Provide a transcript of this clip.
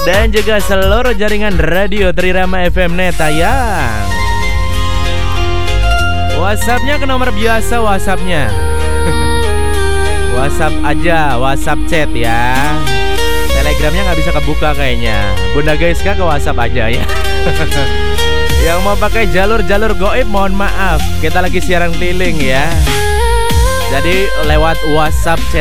dan juga seluruh jaringan radio Trirama FM Net tayang. WhatsAppnya ke nomor biasa WhatsAppnya. WhatsApp aja, WhatsApp chat ya. Telegramnya nggak bisa kebuka kayaknya. Bunda Gaiska ke WhatsApp aja ya. Yang mau pakai jalur-jalur goib mohon maaf, kita lagi siaran keliling ya. Jadi lewat WhatsApp chat